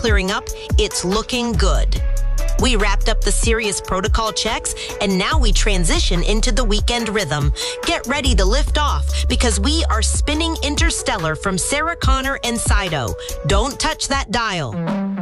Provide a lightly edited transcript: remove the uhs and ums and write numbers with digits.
clearing up, it's looking good. We wrapped up the serious protocol checks, and now we transition into the weekend rhythm. Get ready to lift off because we are spinning Interstellar from Sarah Connor and Sido. Don't touch that dial.